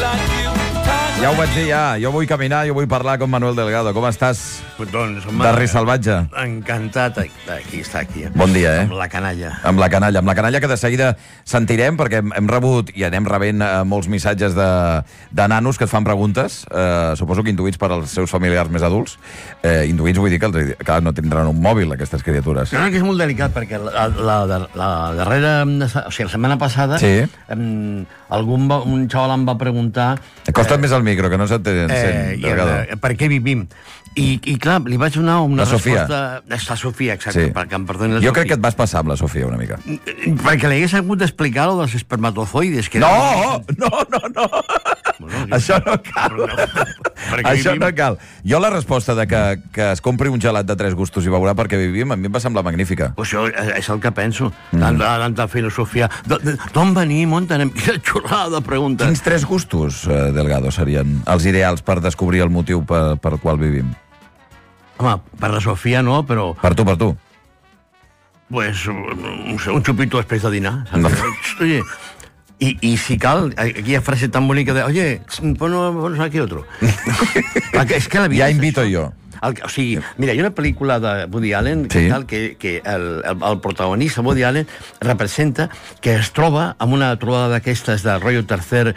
Ja ho vaig dir, ja. Jo vull caminar, jo vull parlar com Manuel Delgado. Com estàs? Doncs, home, Darrer salvatge. encantat. Aquí està, aquí. Bon dia, Amb la canalla. Amb la canalla que de seguida sentirem, perquè hem rebut i anem rebent molts missatges de nanos que et fan preguntes, suposo que intuïts per als seus familiars més adults. Intuïts vull dir que clar, no tindran un mòbil, aquestes criatures. No, que és molt delicat, perquè la darrera... O sigui, la setmana passada, Sí. un xaval em va preguntar... Acosta't més al micro, que no se't sent, Delgado. Per què vivim? I clar, li vaig donar una La Sofia. resposta... La Sofia, exacte, Sí. perquè em perdoni la Jo Sofia. crec que et vas passar amb la Sofia una mica. Perquè li hagués hagut d'explicar lo dels espermatozoides. Que No! Bueno, Això no cal. Perquè Això vivim- no cal. Jo la resposta de que es compri un gelat de 3 gustos i veurà per què vivim, a mi em va semblar magnífica. Pues això és el que penso. Tanta filosofia. D'on venim? On anem? Quina xorrada de preguntes. Quins 3 gustos, Delgado, serien els ideals per descobrir el motiu per qual vivim? Home, per la Sofia no, però... Per tu. Pues, no sé, un xupito després de dinar. No. Oye, y si cal, aquella frase tan bonita de oye, ponos aquí otro. És que la vida Ja és invito això. jo. O sigui, mira, hi ha una pel·lícula de Woody Allen Sí. que el protagonista, Woody Allen, representa que es troba amb una trobada d'aquestes de rotllo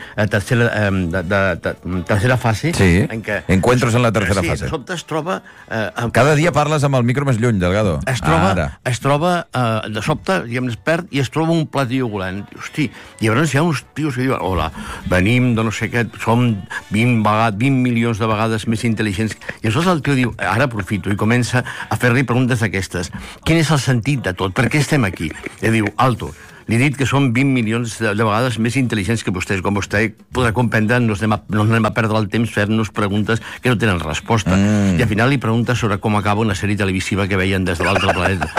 tercera fase. Sí, en què, encuentros en la tercera sí, fase. De sobte es troba... Cada dia parles amb el micro més lluny, Delgado. Es troba de sobte, diguem, es perd i es troba un platillo volant. Hosti, i llavors hi ha uns tios que diuen hola, venim de no sé què, som 20 milions de vegades més intel·ligents. I aleshores el tio diu, ara aprofito, i comença a fer-li preguntes d'aquestes. Quin és el sentit de tot? Per què estem aquí? I diu, alto, li he dit que som 20 milions de vegades més intel·ligents que vostès. Com vostè podrà comprendre, no anem a perdre el temps fent-nos preguntes que no tenen resposta. I al final li pregunta sobre com acaba una sèrie televisiva que veien des de l'altre planeta.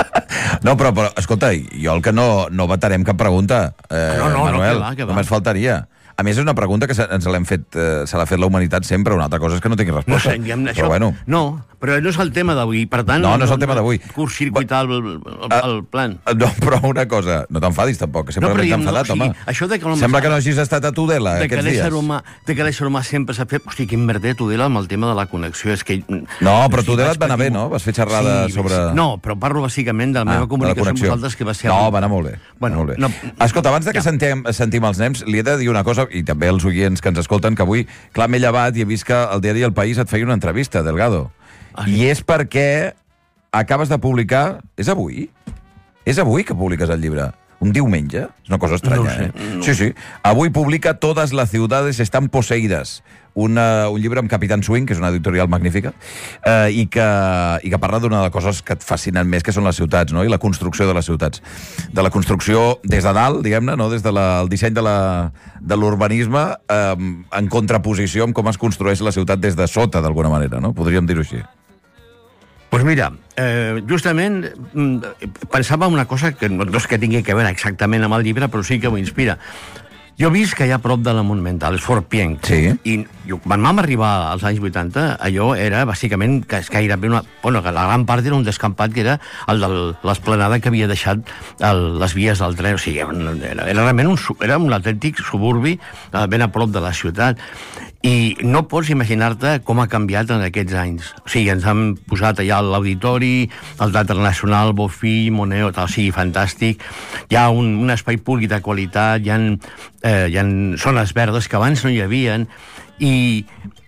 No, però escolta, jo el que no vetarem cap pregunta, Manuel, que va. només faltaria. A més, és una pregunta que se l'ha fet la humanitat sempre. Una altra cosa és que no tingui resposta. Però bueno. No, però no és el tema d'avui. Per tant, No és el tema d'avui. Curtcircuitar el plan. No, però una cosa, no t'enfadis tampoc, que sempre m'he enfadat, home. Això de que Sembla que no hagis estat a Tudela aquests dies. De que l'ésser humà sempre s'ha fet... Hosti, quin merder Tudela amb el tema de la connexió. És que... No, però Tudela et va anar bé, no? Vas fer xerrada sobre... No, però parlo bàsicament de la meva comunicació amb vosaltres, que va ser... No, va anar molt bé. Bueno, molt bé. Escolta, abans de que sentim els nems, li he de dir una cosa, i també els oients que ens escolten, que avui, clar, m'he llevat i he vist que el diari El País et feia una entrevista, Delgado. I és perquè acabes de publicar... És avui? És avui que publiques el llibre? Un diumenge? És una cosa estranya, No. Sí. Avui publica Todas las ciudades están poseídas. Un llibre amb Capitán Swing, que és una editorial magnífica, i que parla d'una de les coses que et fascinen més, que són les ciutats, no? I la construcció de les ciutats. De la construcció des de dalt, diguem-ne, no? Des del disseny de l'urbanisme, en contraposició amb com es construeix la ciutat des de sota, d'alguna manera, no? Podríem dir-ho així. Doncs mira, justament pensava una cosa que no és que tingui que veure exactament amb el llibre, però sí que m'inspira. Jo he vist que hi ha a prop de la Monumental, és Fort Pienc. Sí. I quan vam arribar als anys 80, allò era bàsicament que gairebé una... Bueno, que la gran part era un descampat que era el de l'esplanada que havia deixat les vies del tren. O sigui, era realment un autèntic suburbi ben a prop de la ciutat. I no pots imaginar-te com ha canviat en aquests anys. O sigui, ens han posat allà l'auditori, el Teatre Nacional, Bofill, Moneo, o sigui, fantàstic. Hi ha un espai públic de qualitat, hi ha zones verdes que abans no hi havien, i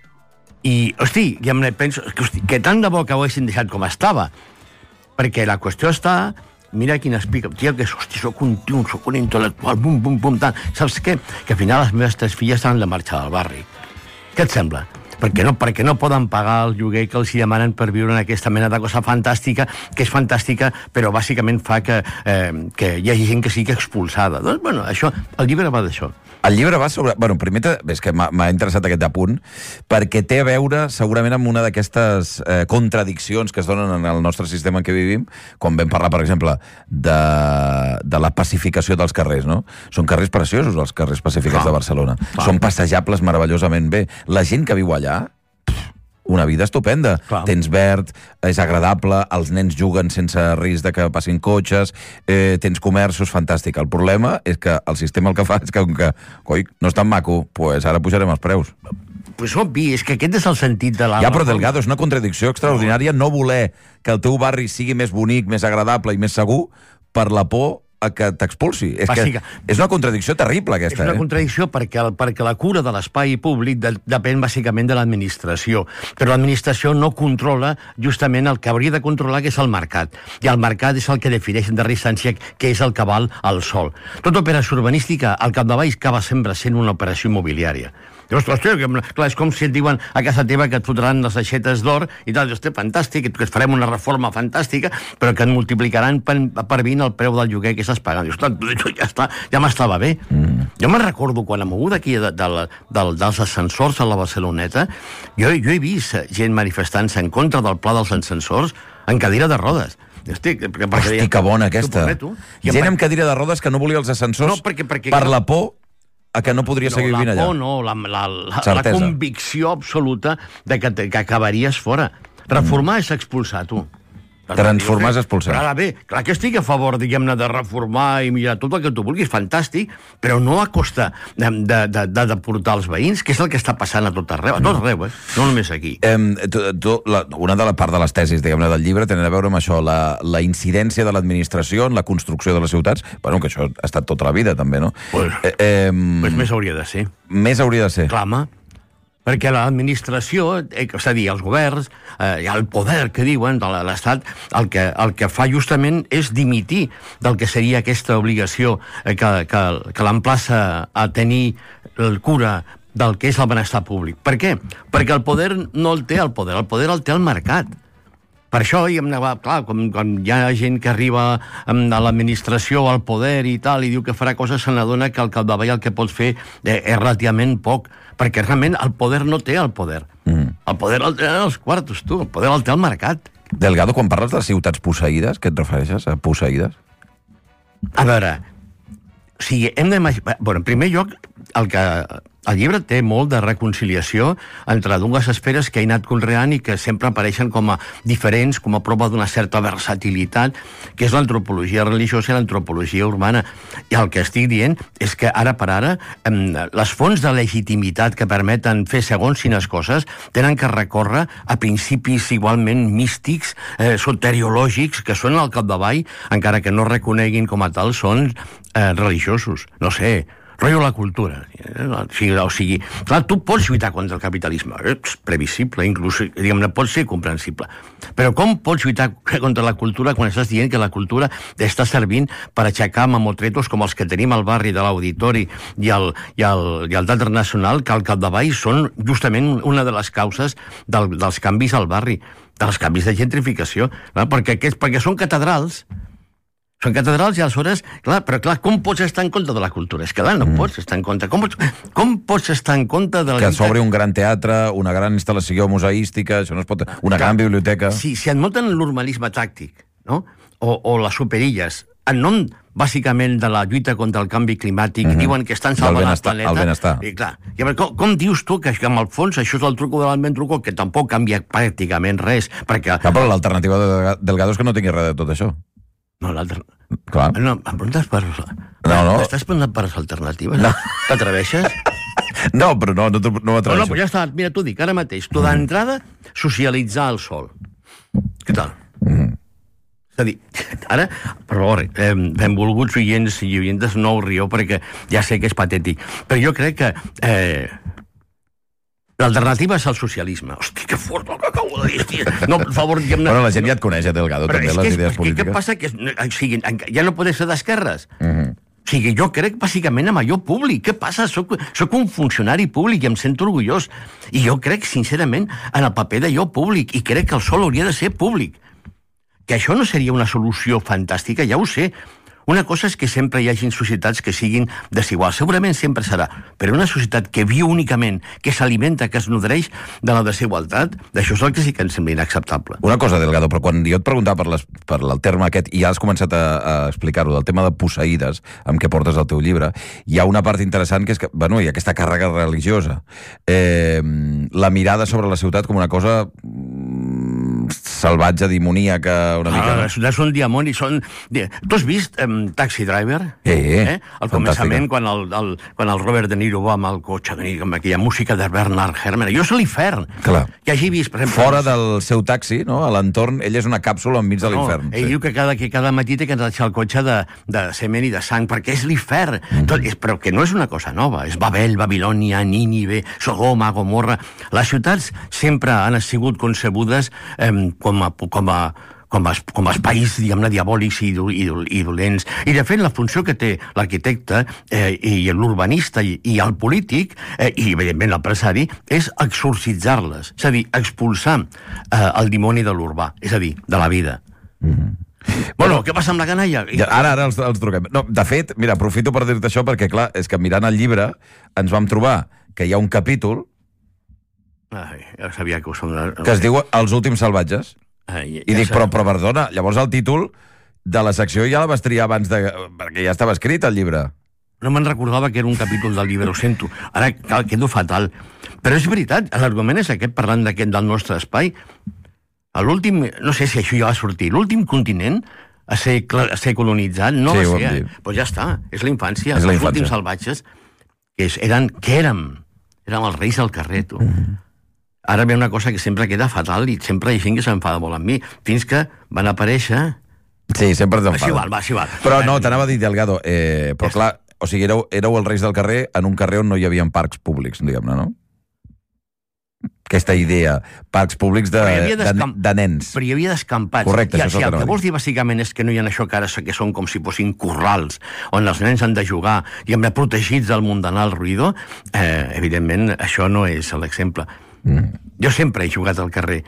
hosti, ja em penso que tant de bo que ho haguessin deixat com estava, perquè la qüestió està... Mira quin explica, tia, que hosti, soc un tio, soc un intel·lectual, bum, tant. Saps què? Que al final les meves 3 filles han de marxar del barri. Què et sembla? Perquè no poden pagar el lloguer que els demanen per viure en aquesta mena de cosa fantàstica, que és fantàstica, però bàsicament fa que hi hagi gent que sigui expulsada. Doncs, bueno, això, el llibre va d'això. El llibre va sobre... Bueno, primer, és que m'ha interessat aquest apunt, perquè té a veure segurament amb una d'aquestes contradiccions que es donen en el nostre sistema en què vivim, quan vam parlar, per exemple, de la pacificació dels carrers, no? Són carrers preciosos, els carrers pacificats de Barcelona. Són passejables meravellosament bé. La gent que viu allà, una vida estupenda. Clar. Tens verd, és agradable, els nens juguen sense risc de que passin cotxes, tens comerços, fantàstic. El problema és que el sistema el que fa és que, coi, no és tan maco, pues ara pujarem els preus. Pues obvi, és que aquest és el sentit de la... Ja, però Delgado, és una contradicció extraordinària no voler que el teu barri sigui més bonic, més agradable i més segur per la por a que t'expulsi. És una contradicció terrible, aquesta. És una contradicció perquè la cura de l'espai públic depèn bàsicament de l'administració, però l'administració no controla justament el que hauria de controlar, que és el mercat. I el mercat és el que defineix en darrera instància què és el que val al sol. Tota operació urbanística, al capdavall, acaba sempre sent una operació immobiliària. Ostres, clar, és com si et diuen a casa teva que et fotran les aixetes d'or i tal, ostres, fantàstic, que et farem una reforma fantàstica, però que et multiplicaran per 20 el preu del lloguer que estàs pagant. Dius, ja m'estava bé. Jo me'n recordo quan hem mogut aquí dels ascensors a la Barceloneta, jo he vist gent manifestant-se en contra del pla dels ascensors en cadira de rodes. Hosti, que bona aquesta. Gent amb cadira de rodes que no volia els ascensors per la por a que no podria seguir vivint allà. La convicció absoluta de que acabaries fora. Reformar és expulsar, tu. Transformar és expulsar. Però ara bé, clar que estic a favor, diguem-ne, de reformar i millorar tot el que tu vulguis, fantàstic, però no a costa de portar els veïns, que és el que està passant a tot arreu, no només aquí. Una de la part de les tesis, diguem-ne, del llibre tenen a veure amb això, la incidència de l'administració en la construcció de les ciutats, bueno, que això ha estat tota la vida, també, no? Pues més hauria de ser. Més hauria de ser. Clar, perquè l'administració, és a dir, els governs, el poder que diuen de l'Estat, el que fa justament és dimitir del que seria aquesta obligació que l'emplaça a tenir cura del que és el benestar públic. Per què? Perquè el poder no el té el poder el té el mercat. Per això, clar, quan hi ha gent que arriba a l'administració, al poder i tal, i diu que farà coses, se n'adona que al capdavall el que pot fer és relativament poc, perquè realment el poder no té el poder. El poder el té els quartos, tu. El poder el té el mercat. Delgado, quan parles de ciutats posseïdes, què et refereixes a posseïdes? A veure, o sigui, hem d'imaginar... Bueno, en primer lloc, el llibre té molt de reconciliació entre dues esferes que he anat conreant i que sempre apareixen com a diferents, com a prova d'una certa versatilitat, que és l'antropologia religiosa i l'antropologia urbana. I el que estic dient és que ara per ara les fonts de legitimitat que permeten fer segons quines coses tenen que recórrer a principis igualment místics, soteriològics, que són al capdavall, encara que no reconeguin com a tal, són religiosos. No sé, rotllo la cultura. O sigui, clar, tu pots lluitar contra el capitalisme, és previsible, inclús, diguem-ne, pot ser comprensible. Però com pots lluitar contra la cultura quan estàs dient que la cultura està servint per aixecar mamotretos com els que tenim al barri de l'Auditori i al Teatre Nacional, que al capdavall són justament una de les causes dels canvis al barri, dels canvis de gentrificació, perquè són catedrals. Són catedrals i aleshores, clar, com pots estar en contra de la cultura? És que no pots estar en contra. Com pots estar en contra de la... Que s'obri un gran teatre, una gran instal·lació museística, això no es pot... Una gran biblioteca... Si admeten l'urbanisme tàctic, no? O les superilles, en nom, bàsicament, de la lluita contra el canvi climàtic, diuen que estan salvant el planeta... El benestar. I clar, com dius tu que en el fons això és el truco de l'alment truco, que tampoc canvia pràcticament res, perquè... Però l'alternativa de Delgado és que no tingui res de tot això. No, l'altre... Clar. No, em preguntes per... No. Estàs preguntant per les alternatives? No. T'atreveixes? No, però no m'atreveixo. No, però ja està. Mira, t'ho dic, ara mateix. Tu d'entrada, socialitzar el sol. Què tal? És a dir, ara, per favor, benvolguts oients i oientes, no us rieu perquè ja sé que és patètic. Però jo crec que... l'alternativa és el socialisme. Hosti, que fort el que acabo de dir. No, per favor, diguem-ne... Bueno, la gent ja et coneix, Delgado, també, les idees polítiques. Què passa? Ja no poder ser d'esquerres. O sigui, jo crec bàsicament en allò públic. Què passa? Soc un funcionari públic i em sento orgullós. I jo crec, sincerament, en el paper d'allò públic. I crec que el sol hauria de ser públic. Que això no seria una solució fantàstica, ja ho sé. Una cosa és que sempre hi hagin societats que siguin desiguals. Segurament sempre serà. Però una societat que viu únicament, que s'alimenta, que es nodreix de la desigualtat, d'això és el que sí que ens sembla inacceptable. Una cosa, Delgado, però quan jo et preguntava per el terme aquest, i ja has començat a explicar-ho, del tema de posseïdes, amb què portes el teu llibre, hi ha una part interessant que és que, bueno, hi ha aquesta càrrega religiosa. La mirada sobre la ciutat com una cosa salvatge, demoníaca, una mica. Les ciutats són dimoni, són... Tu has vist Taxi Driver? Al començament, quan el Robert De Niro va amb el cotxe, amb aquella música de Bernard Herrmann. Jo és l'infern. Clar. Que hagi vist, per exemple... Fora del seu taxi, no? A l'entorn, ell és una càpsula enmig de l'infern. Ell diu que cada matí té que deixar el cotxe de semen i de sang, perquè és l'infern. Però que no és una cosa nova. És Babel, Babilònia, Nínive, Sodoma, Gomorra... Les ciutats sempre han sigut concebudes com a espais, diguem-ne, diabòlics i dolents. I, de fet, la funció que té l'arquitecte i l'urbanista i el polític, i, evidentment, l'empresari, és exorcitzar-les. És a dir, expulsar el dimoni de l'urbà, és a dir, de la vida. Bueno, què passa amb la canalla? Ara els truquem. No, de fet, mira, aprofito per dir-te això perquè, clar, és que mirant el llibre ens vam trobar que hi ha un capítol ja sabia que es diu Els últims salvatges. I dic, però perdona, llavors el títol de la secció ja la vas triar abans perquè ja estava escrit el llibre. No me'n recordava que era un capítol del llibre, ho sento. Ara quedo fatal. Però és veritat, l'argument és aquest, parlant del nostre espai. L'últim, no sé si això ja va sortir, l'últim continent a ser colonitzat no va ser... Doncs ja està, és la infància. Els últims salvatges, que érem els reis del carrer, tu. Ara ve una cosa que sempre queda fatal i sempre hi ha gent que s'enfada molt amb mi, fins que van aparèixer... Sí, sempre t'enfada. Així val. Però no, t'anava a dir, Delgado, però clar, o sigui, éreu els reis del carrer en un carrer on no hi havia parcs públics, diguem-ne, no? Aquesta idea, parcs públics de nens. Però hi havia descampats. Correcte, això és el que vols dir, bàsicament, és que no hi ha això que ara que són com si fossin corrals, on els nens han de jugar i hem de protegits del mundanal ruïdor. Evidentment, això no és l'exemple. Jo sempre he jugat al carrer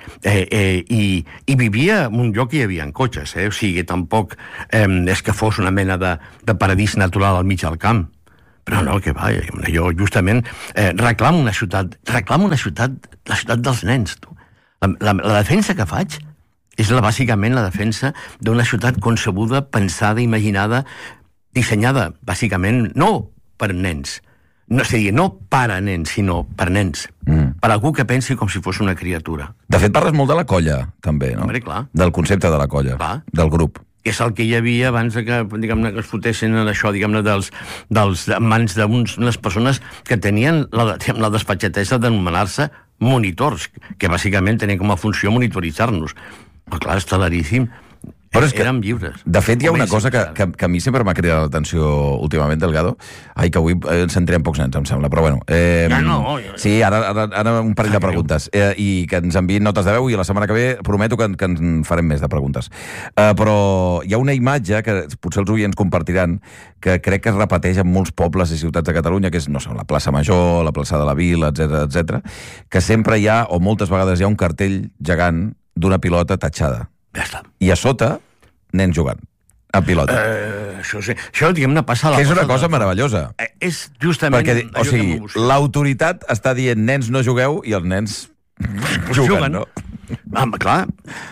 i vivia en un lloc que hi havia cotxes, o sigui, tampoc és que fos una mena de paradís natural al mig del camp. Però no, que va, jo justament reclamo una ciutat, la ciutat dels nens. La defensa que faig és bàsicament la defensa d'una ciutat concebuda, pensada, imaginada, dissenyada, bàsicament, no per nens, no per a nens, sinó per nens. Per algú que pensi com si fos una criatura. De fet, parles molt de la colla, també, no? Hombre, clar. Del concepte de la colla, del grup. Que és el que hi havia abans que, diguem-ne, que es fotessin en això, diguem-ne, dels mans d'unes persones que tenien la despatxatesa d'anomenar-se monitors, que bàsicament tenien com a funció monitoritzar-nos. Però clar, és claríssim. Però és que, érem lliures. De fet, hi ha una cosa que a mi sempre m'ha cridat l'atenció últimament, Delgado. Ai, que avui ens centrem pocs nens, em sembla, però bueno. Sí, ara un parell de preguntes. I que ens enviïn notes de veu i la setmana que ve prometo que en farem més de preguntes. Però hi ha una imatge que potser els oients compartiran que crec que es repeteix en molts pobles i ciutats de Catalunya, que és, no sé, la plaça Major, la plaça de la Vila, etc, que sempre hi ha, o moltes vegades hi ha un cartell gegant d'una pilota tatxada. Ja està. I a sota, nens jugant a pilota. Això diguem-ne, passa a la... Que és una cosa meravellosa. És justament... Perquè, o sigui, l'autoritat està dient nens no jugueu i els nens juguen, no? Clar.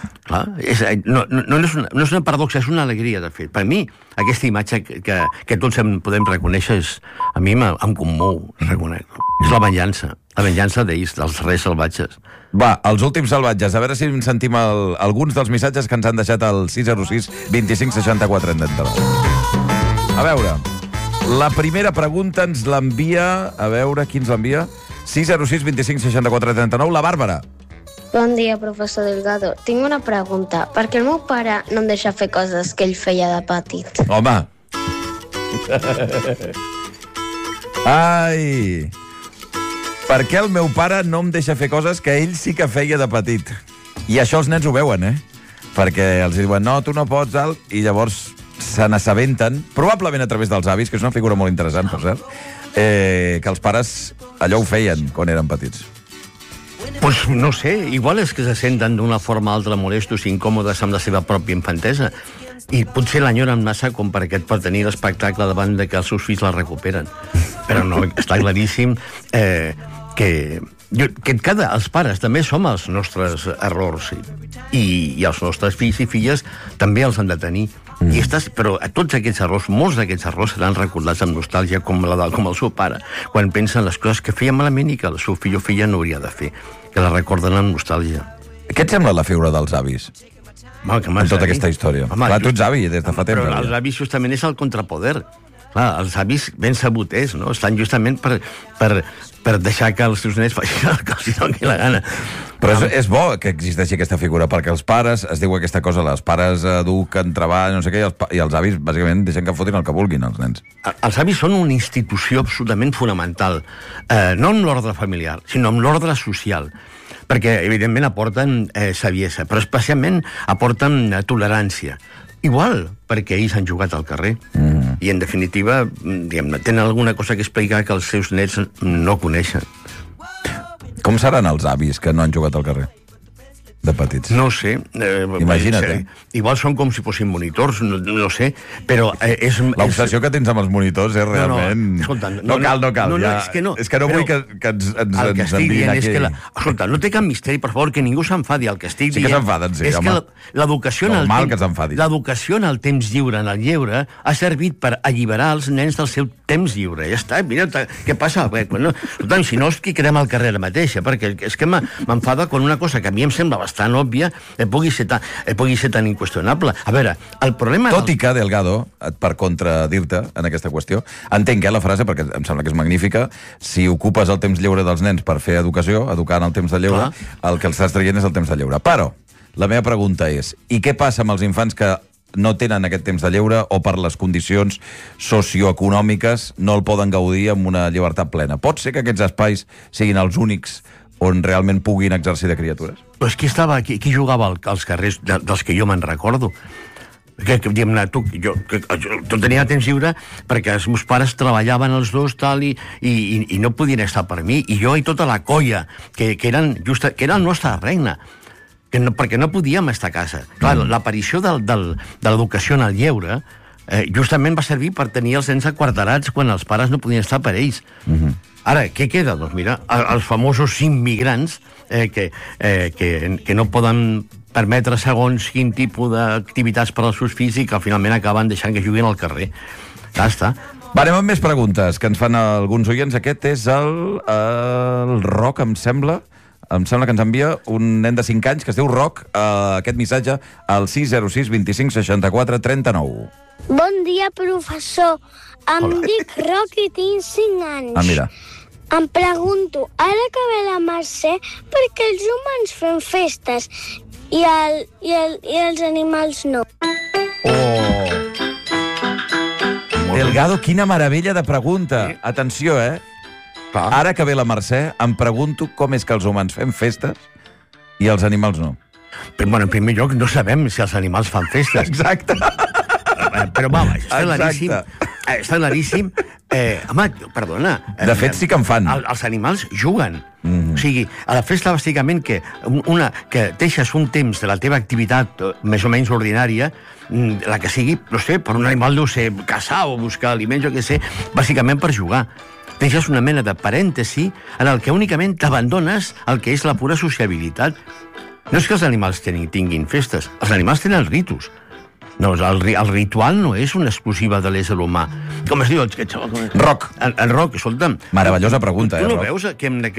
No és una paradoxa, és una alegria, de fet. Per mi, aquesta imatge que tots podem reconèixer, a mi em commou, reconec. És la venjança d'ells, dels reis salvatges. Va, els últims salvatges. A veure si en sentim alguns dels missatges que ens han deixat al 606 25 64 39. A veure, la primera pregunta ens l'envia... A veure, qui ens l'envia? 606 25 64 39, la Bàrbara. Bon dia, professor Delgado. Tinc una pregunta. Per què el meu pare no em deixa fer coses que ell feia de petit? Home! Ai! Per què el meu pare no em deixa fer coses que ell sí que feia de petit? I això els nens ho veuen, Perquè els diuen, no, tu no pots, i llavors se n'assabenten, probablement a través dels avis, que és una figura molt interessant, per cert, que els pares allò ho feien quan eren petits. Pues no sé, igual és que se senten d'una forma altra molestos i incòmodes amb la seva pròpia infantesa. I potser l'enyoren massa com perquè pot tenir l'espectacle davant de que els seus fills la recuperen. Però no, està claríssim que els pares també som els nostres errors i els nostres fills i filles també els han de tenir. Però a tots aquests errors, molts d'aquests errors seran recordats amb nostàlgia com el seu pare, quan pensen les coses que feia malament i que el seu fill o filla no hauria de fer, que la recorden amb nostàlgia. Què et sembla la figura dels avis? En tota aquesta història. Clar, tu ets avi des de fa temps. Però els avis justament és el contrapoder. Clar, els avis ben sabut és, no? Estan justament per deixar que els seus nets facin el que els doni la gana. Però és bo que existeixi aquesta figura, perquè els pares, es diu aquesta cosa, els pares eduquen, treballen, no sé què, i els avis, bàsicament, deixen que fotin el que vulguin, els nens. Els avis són una institució absolutament fonamental, no en l'ordre familiar, sinó en l'ordre social, perquè, evidentment, aporten saviesa, però especialment aporten tolerància. Igual, perquè ells han jugat al carrer. I, en definitiva, tenen alguna cosa que explicar que els seus nets no coneixen. Com seran els avis que no han jugat al carrer? De petits. No ho sé. Imagina't, Igual són com si fossin monitors, no sé, però és... L'obsessió que tens amb els monitors és realment... No cal. És que no vull que ens enviïn aquí. Escolta, no té cap misteri, per favor, que ningú s'enfadi. El que estic dient... Sí que s'enfaden, sí, home. És que l'educació en el temps lliure, en el lleure, ha servit per alliberar els nens del seu temps lliure. Ja està, mira, què passa? Escolta, si no, quiquem al carrer mateixa, perquè és que m'enfada quan una cosa que a mi em sembla bastant òbvia pugui ser tan inqüestionable. A veure, el problema... Tot i que, Delgado, per contradir-te en aquesta qüestió, entenc la frase, perquè em sembla que és magnífica, si ocupes el temps lliure dels nens per fer educació, educar en el temps de lleure, el que els estàs traient és el temps de lleure. Però, la meva pregunta és, i què passa amb els infants que no tenen aquest temps de lleure o per les condicions socioeconòmiques no el poden gaudir amb una llibertat plena? Pot ser que aquests espais siguin els únics on realment puguin exercir de criatures? Però és qui jugava als carrers dels que jo me'n recordo? Tu tenia temps lliure perquè els meus pares treballaven els dos i no podien estar per mi, i jo i tota la colla que era el nostre regne, perquè no podíem estar a casa. Clar, l'aparició de l'educació en el lleure justament va servir per tenir els nens aquarterats quan els pares no podien estar per ells. Ara, què queda? Doncs mira, els famosos immigrants que no poden permetre segons quin tipus d'activitats per als seus fills i que finalment acaben deixant que juguin al carrer. Ja està. Va, anem amb més preguntes que ens fan alguns oients. Aquest és el Roc, em sembla. Em sembla que ens envia un nen de 5 anys que es diu Roc, aquest missatge al 606 25 64 39. Bon dia, professor. Em dic Roc i tinc 5 anys. Ah, mira. Em pregunto, ara que ve la Mercè, per què els humans fem festes i els animals no? Delgado, quina meravella de pregunta. Atenció, Ara que ve la Mercè, em pregunto com és que els humans fem festes i els animals no. Però, en primer lloc, no sabem si els animals fan festes. Exacte. Però, està claríssim. Està claríssim. Home, perdona. De fet, sí que en fan. Els animals juguen. O sigui, a la festa, bàsicament, que deixes un temps de la teva activitat més o menys ordinària, la que sigui, no sé, per un animal deu ser caçar o buscar aliments, jo què sé, bàsicament per jugar. Deixes una mena de parèntesi en el que únicament t'abandones el que és la pura sociabilitat. No és que els animals tinguin festes, els animals tenen ritus. No, el ritual no és una exclusiva de l'ésser humà. Com es diu? Roc. En Roc, escolta'm. Meravellosa pregunta, Tu no Roc? veus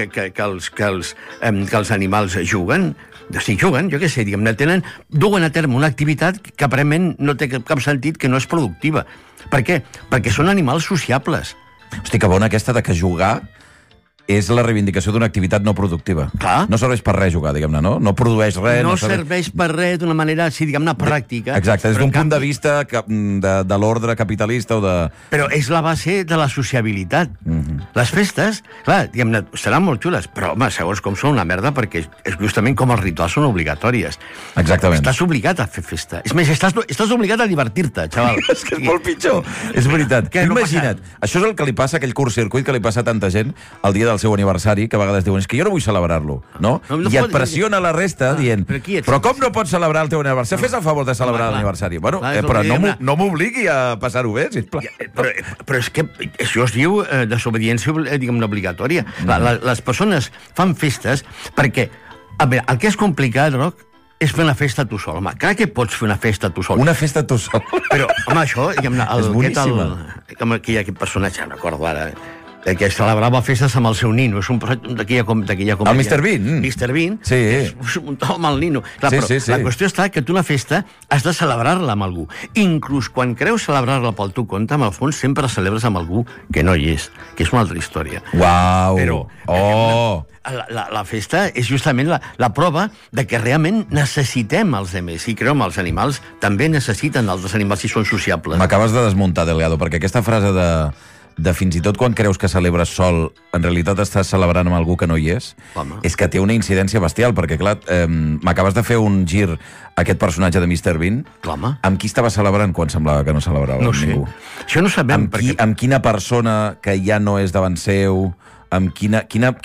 que els animals juguen? Si juguen, jo què sé, duen a terme una activitat que aparentment no té cap sentit, que no és productiva. Per què? Perquè són animals sociables. Hosti, que bona aquesta de que jugar és la reivindicació d'una activitat no productiva. Clar. No serveix per res jugar, diguem-ne, no? No produeix res. No serveix per res d'una manera, diguem-ne, pràctica. Exacte, des d'un punt de vista de l'ordre capitalista o de... Però és la base de la sociabilitat. Les festes, clar, diguem-ne, seran molt xules, però, home, segons com són una merda, perquè és justament com els rituals són obligatòries. Exactament. Estàs obligat a fer festa. És més, estàs obligat a divertir-te, xaval. És que és molt pitjor. És veritat. Imagina't, això és el que li passa a aquell curt circuit que li passa a tanta gent el dia del seu aniversari, que a vegades diuen, és que jo no vull celebrar-lo, no? I et pressiona la resta dient, però com no pots celebrar el teu aniversari? Fes el favor de celebrar l'aniversari. Bueno, però no m'obligui a passar-ho bé, sisplau. Però és que això es diu desobediència, diguem-ne, obligatòria. Les persones fan festes perquè, a veure, el que és complicat, Roc, és fer una festa tu sol. Home, clar que pots fer una festa tu sol. Una festa tu sol. Però, home, això, diguem-ne... És boníssima. Que hi ha aquest personatge, no recordo ara, que celebrava festes amb el seu nino. És un personatge d'aquella comèdia. El Mr. Bean. Mr. Bean. Sí. És un amb el nino. Clar, però la qüestió està que tu una festa has de celebrar-la amb algú. Inclús quan creus celebrar-la pel teu compte, amb el fons sempre celebres amb algú que no hi és, que és una altra història. Uau! Però, la festa és justament la prova de que realment necessitem els altres. I creu, els animals també necessiten altres animals si són sociables. M'acabes de desmuntar, Delgado, perquè aquesta frase de fins i tot quan creus que celebres sol, en realitat estàs celebrant amb algú que no hi és, és que té una incidència bestial, perquè, clar, m'acabes de fer un gir a aquest personatge de Mr. Bean. Home. Amb qui estava celebrant quan semblava que no celebrava amb ningú? Això no sabem. Amb quina persona que ja no és davant seu, amb quina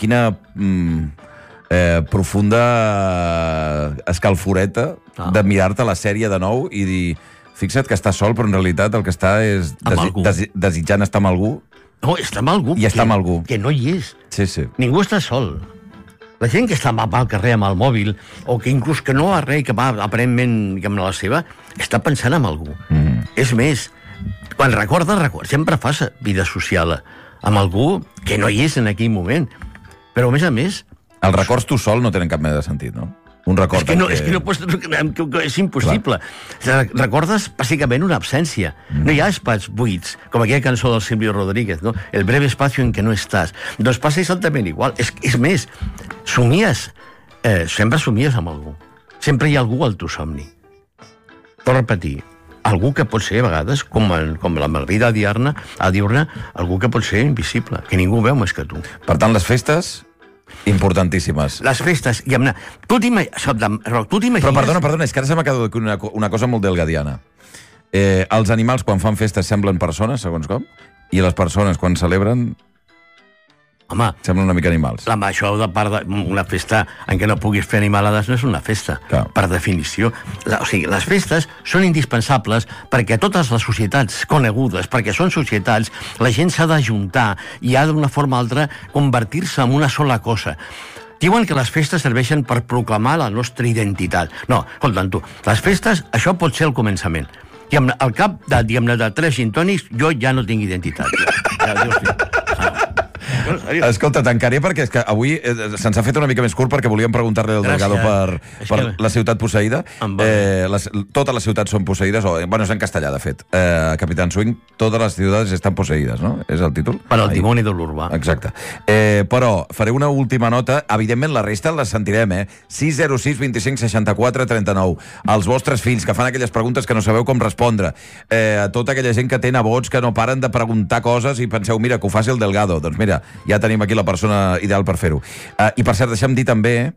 profunda escalforeta de mirar-te la sèrie de nou i dir... Fixa't que està sol, però en realitat el que està és desitjant estar amb algú. No, està amb algú. I està amb algú. Que no hi és. Sí. Ningú està sol. La gent que està al carrer amb el mòbil, o que inclús que no va res, que va aparentment amb la seva, està pensant en algú. És més, quan recorda, sempre fas vida social amb algú que no hi és en aquell moment. Però, a més... Els records tu sol no tenen cap mena de sentit, no? Un record és que no pots... És impossible. Recordes bàsicament una absència. No hi ha espais buits, com aquella cançó del Silvio Rodríguez, no? El breve espacio en que no estàs. Doncs passa exactament igual. És més, somies. Sempre somies amb algú. Sempre hi ha algú al teu somni. Torno a repetir. Algú que pot ser, a vegades, com la vida diurna, algú que pot ser invisible, que ningú veu més que tu. Per tant, les festes... importantíssimes. Les festes, tu t'imagines... Però perdona, és que ara se m'ha quedat una cosa molt delgadiana. Els animals, quan fan festes, semblen persones, segons com, i les persones, quan celebren... Home, semblen una mica animals. Això de part d'una festa en què no puguis fer animalades no és una festa, per definició. O sigui, les festes són indispensables perquè totes les societats conegudes, perquè són societats, la gent s'ha d'ajuntar i ha d'una forma o altra convertir-se en una sola cosa. Diuen que les festes serveixen per proclamar la nostra identitat. No, escolta'm tu, les festes, això pot ser el començament. I al cap de 3 gin tònics, jo ja no tinc identitat. Escolta, tancaré perquè és que avui se'ns ha fet una mica més curt perquè volíem preguntar-li al Delgado per la ciutat posseïda. Totes les ciutats són posseïdes, és en castellà, de fet. Capitán Swing, totes les ciutats estan posseïdes, no? És el títol? Per al dimoni de l'urbà. Exacte. Però faré una última nota. Evidentment, la resta les sentirem, 606 25 64 39. Els vostres fills, que fan aquelles preguntes que no sabeu com respondre. A tota aquella gent que té nebots que no paren de preguntar coses i penseu, mira, que ho faci el Delgado. Doncs mira, ja tenim aquí la persona ideal per fer-ho. I per cert, deixa'm dir també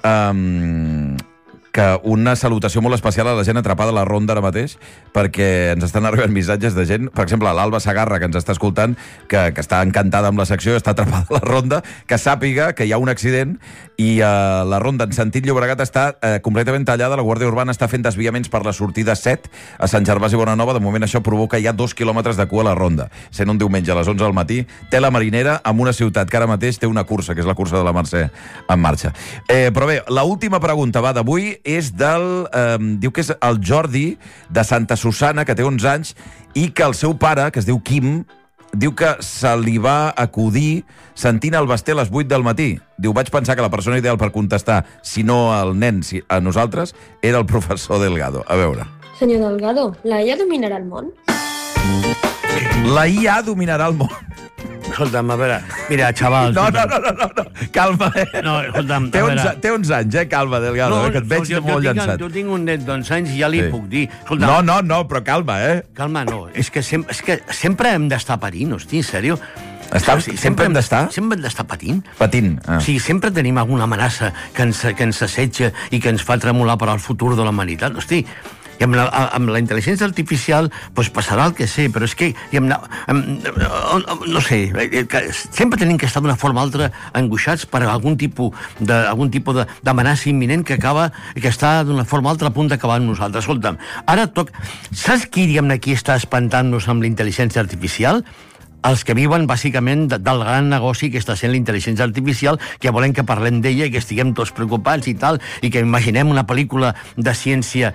que una salutació molt especial a la gent atrapada a la ronda ara mateix, perquè ens estan arribant missatges de gent, per exemple, l'Alba Sagarra, que ens està escoltant, que està encantada amb la secció, està atrapada a la ronda, que sàpiga que hi ha un accident i la ronda en sentit Llobregat està completament tallada, la Guàrdia Urbana està fent desviaments per la sortida 7 a Sant Gervasi i Bonanova. De moment això provoca ja 2 quilòmetres de cua a la ronda, sent un diumenge a les 11 del matí, té la Marinera amb una ciutat que ara mateix té una cursa, que és la cursa de la Mercè en marxa. Però bé, l'última pregunta d'avui és diu que és el Jordi de Santa Susana, que té 11 anys, i que el seu pare, que es diu Quim, diu que se li va acudir sentint el Basté a les 8 del matí. Diu, vaig pensar que la persona ideal per contestar, si no al nen, si a nosaltres, era el professor Delgado. A veure. Senyor Delgado, la IA dominarà el món? La IA dominarà el món. Escolta'm, a veure, mira, xaval... No, calma, No, escolta'm, té 11 anys, calma, Delgado, que et veig molt llançat. Jo tinc un net d'11 anys i ja li puc dir. No, però calma, Calma, no, és que sempre hem d'estar patint, hosti, en sèrio. Sempre hem d'estar? Sempre hem d'estar patint. Patint. O sigui, sempre tenim alguna amenaça que ens assetja i que ens fa tremolar per al futur de la humanitat. Hosti, I amb la intel·ligència artificial pues, passarà el que sé, però és que no sé, sempre tenim que estar d'una forma o altra angoixats per algun tipus d'amenaça imminent que està d'una forma o altra a punt d'acabar amb nosaltres. Escolta'm, ara saps qui, diguem-ne, qui està espantant-nos amb la intel·ligència artificial? Els que viuen, bàsicament, del gran negoci que està sent la intel·ligència artificial, que volen que parlem d'ella i que estiguem tots preocupats i tal, i que imaginem una pel·lícula de ciència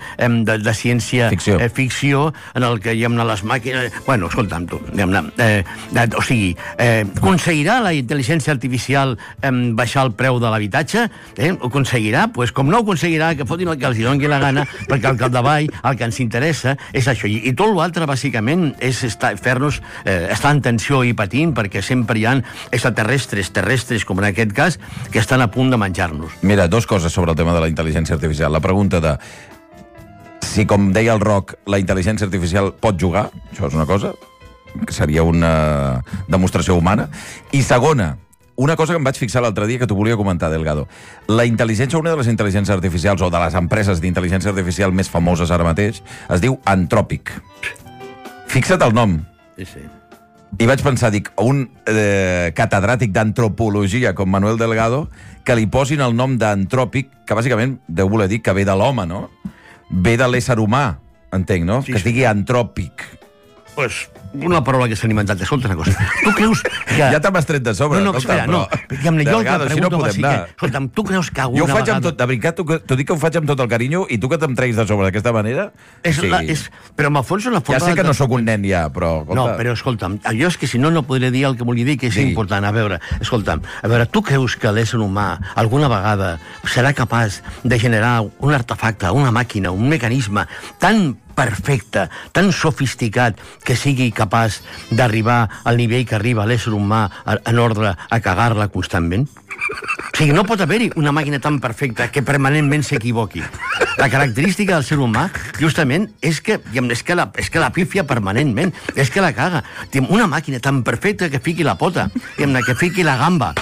ficció en el que, diguem-ne, les màquines... Bueno, escolta'm, tu, diguem-ne... O sigui, aconseguirà la intel·ligència artificial baixar el preu de l'habitatge? Ho aconseguirà? Doncs com no ho aconseguirà, que fotin el que els doni la gana, perquè al capdavall el que ens interessa és això. I tot l'altre, bàsicament, és fer-nos estar en tensió i patint, perquè sempre hi ha extraterrestres, com en aquest cas, que estan a punt de menjar-nos. Mira, dos coses sobre el tema de la intel·ligència artificial. La pregunta de si, com deia el Roc, la intel·ligència artificial pot jugar, això és una cosa, que seria una demostració humana. I segona, una cosa que em vaig fixar l'altre dia que t'ho volia comentar, Delgado. La intel·ligència, una de les intel·ligències artificials o de les empreses d'intel·ligència artificial més famoses ara mateix, es diu Anthropic. Fixa't el nom. Sí. I vaig pensar, dic, a un catedràtic d'antropologia com Manuel Delgado, que li posin el nom d'antròpic, que bàsicament deu voler dir que ve de l'home, no? Ve de l'ésser humà, entenc, no? Sí, que es digui antròpic. Pues una paraula que s'han inventat. Escolta una cosa. Tu creus que... Ja te m'has tret de sobre. No, espera, no. Diguem-ne, jo el que pregunto va ser que... Escolta'm, tu creus que alguna vegada... Jo ho faig amb tot, de veritat, t'ho dic que ho faig amb tot el carinyo, i tu que te'm treguis de sobre d'aquesta manera... Però en el fons una forma... Ja sé que no sóc un nen ja, però... No, però escolta'm, jo és que si no, no podré dir el que volia dir, que és important. A veure, escolta'm, tu creus que l'ésser humà alguna vegada serà capaç de generar un artefacte, una màquina, un mecanisme tan perfecte, tan sofisticat, que sigui capaç d'arribar al nivell que arriba l'ésser humà en ordre a cagar-la constantment? O sigui, no pot haver-hi una màquina tan perfecta que permanentment s'equivoqui. La característica del ser humà, justament, és que la pifia permanentment, és que la caga. Una màquina tan perfecta que fiqui la pota, que fiqui la gamba.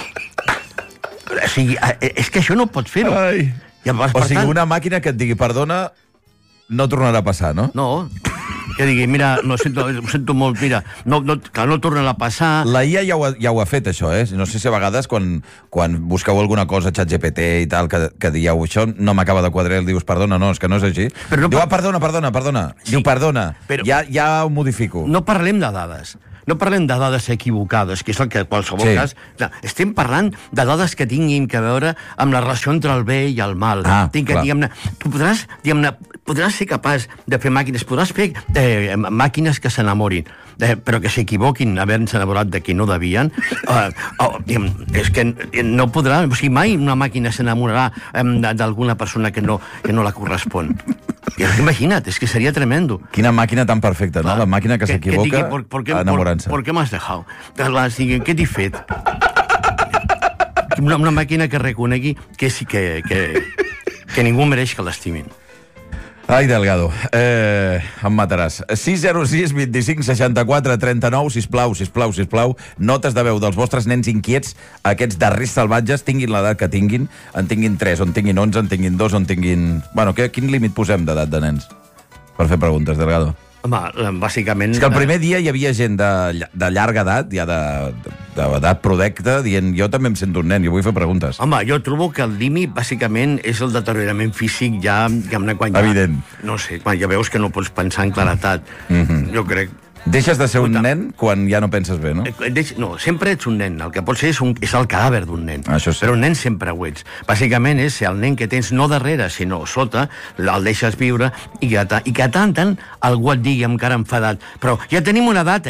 O sigui, és que això no pot fer-ho. O sigui, una màquina que et digui, perdona, no tornarà a passar, no? No, que digui, mira, ho sento molt, mira, que no tornarà a passar... La IA ja ho ha fet, això, eh? No sé si a vegades, quan busqueu alguna cosa a ChatGPT i tal, que dieu, això no m'acaba de quadrar, dius, perdona, no, és que no és així. Diu, perdona. Diu, perdona, ja ho modifico. No parlem de dades. No parlem de dades equivocades, que és el que en qualsevol cas... Clar, estem parlant de dades que tinguin a veure amb la relació entre el bé i el mal. Tu podràs ser capaç de fer màquines, podràs fer màquines que s'enamorin, però que s'equivoquin havent-se enamorat de qui no devien. És que no podrà... O sigui, mai una màquina s'enamorarà d'alguna persona que no la correspon. Imagina't, és que seria tremendo. Quina màquina tan perfecta, no? La màquina que s'equivoca enamorant-se. ¿Por qué me has dejado? Què t'he fet? Una màquina que reconegui que ningú mereix que l'estimin. Ai, Delgado, em mataràs. 606 25 64 39, sisplau, notes de veu dels vostres nens inquiets, aquests darrers salvatges, tinguin l'edat que tinguin, en tinguin 3, en tinguin 11, en tinguin 2, en tinguin... Bueno, quin límit posem d'edat de nens? Per fer preguntes, Delgado. Home, bàsicament... És que el primer dia hi havia gent de llarga edat, ja d'edat prodecta, dient, jo també em sento un nen, jo vull fer preguntes. Home, jo trobo que el límit, bàsicament, és el deteriorament físic ja... Evident. No sé, quan ja veus que no pots pensar en claretat. Jo crec... Deixes de ser un nen quan ja no penses bé, no? No, sempre ets un nen. El que pots ser és el cadàver d'un nen. Això sí. Però un nen sempre ho ets. Bàsicament és el nen que tens no darrere, sinó sota, el deixes viure i que tant en tant algú et digui encara enfadat, però ja tenim una edat,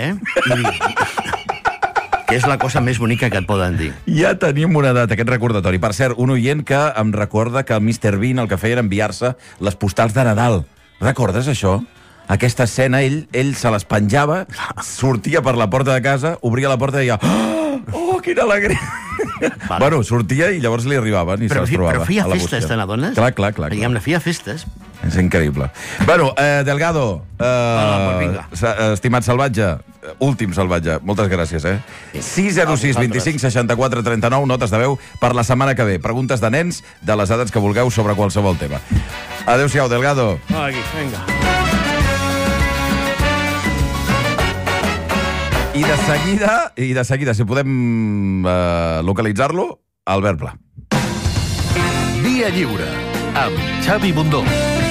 que és la cosa més bonica que et poden dir. Ja tenim una edat, aquest recordatori. Per cert, un oient que em recorda que el Mr. Bean el que feia era enviar-se les postals de Nadal. Recordes això? Aquesta escena, ell se les penjava, sortia per la porta de casa, obria la porta i deia, oh, quina alegria! Vale. Bueno, sortia i llavors li arribaven i se les trobava. Però feia festes, te n'adones? Clar. Diguem-ne, feia festes. És increïble. Bueno, Delgado, estimat salvatge, últim salvatge, moltes gràcies, 606 25 64 39, notes de veu per la setmana que ve. Preguntes de nens, de les edats que vulgueu sobre qualsevol tema. Adéu-siau, Delgado. Aquí, vinga. I de seguida, si podem localitzar-lo, Albert Pla. Via Lliure, amb Xavi Bundó.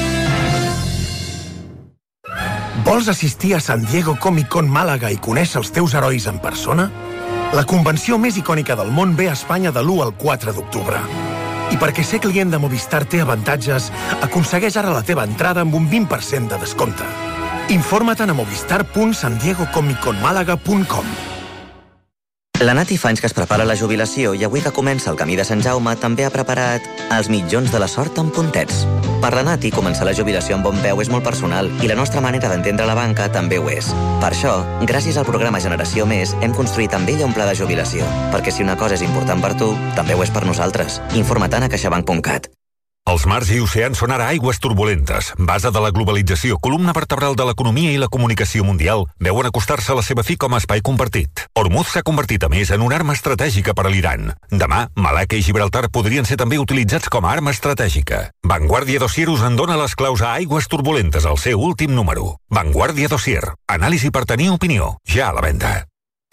Vols assistir a San Diego Comic Con Màlaga i conèixer els teus herois en persona? La convenció més icònica del món ve a Espanya de l'1 al 4 d'octubre. I perquè ser client de Movistar té avantatges, aconsegueix ara la teva entrada amb un 20% de descompte. Informa-te'n a movistar.sandiegocomicconmalaga.com. La Nati fa anys que es prepara la jubilació i avui que comença el camí de Sant Jaume també ha preparat els mitjons de la sort amb puntets. Per la Nati, començar la jubilació amb bon peu és molt personal i la nostra manera d'entendre la banca també ho és. Per això, gràcies al programa Generació Més, hem construït amb ella un pla de jubilació. Perquè si una cosa és important per tu, també ho és per nosaltres. Informa-te'n a caixabank.cat. Els mars i oceans són ara aigües turbulentes. Base de la globalització, columna vertebral de l'economia i la comunicació mundial, veuen acostar-se a la seva fi com a espai compartit. Hormuz s'ha convertit, a més, en una arma estratègica per a l'Iran. Demà, Malacca i Gibraltar podrien ser també utilitzats com a arma estratègica. Vanguardia Dossier us en dona les claus a aigües turbulentes al seu últim número. Vanguardia Dossier. Anàlisi per tenir opinió. Ja a la venda.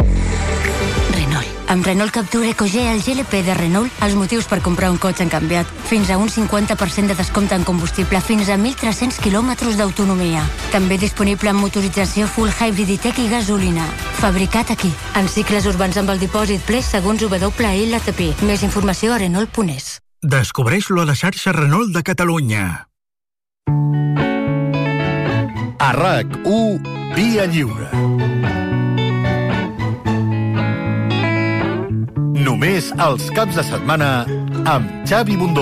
Amb Renault Captur EcoG, el GLP de Renault, els motius per comprar un cotxe han canviat. Fins a un 50% de descompte en combustible, fins a 1.300 quilòmetres d'autonomia. També disponible en motorització full hybrid i tech i gasolina. Fabricat aquí, en cicles urbans amb el dipòsit ple segons WLTP. Més informació a Renault.es. Descobreix-lo a la xarxa Renault de Catalunya. A RAC1, Via Lliure. Només els caps de setmana amb Xavi Bundó.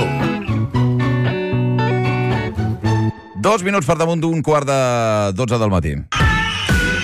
2 minuts per damunt d'un 11:45 del matí.